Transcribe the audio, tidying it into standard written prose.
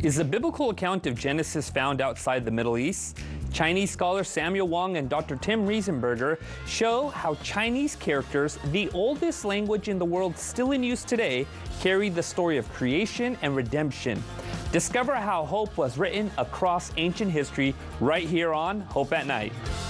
Is the biblical account of Genesis found outside the Middle East? Chinese scholar Samuel Wong and Dr. Tim Riesenberger show how Chinese characters, the oldest language in the world still in use today, carry the story of creation and redemption. Discover how hope was written across ancient history right here on Hope at Night.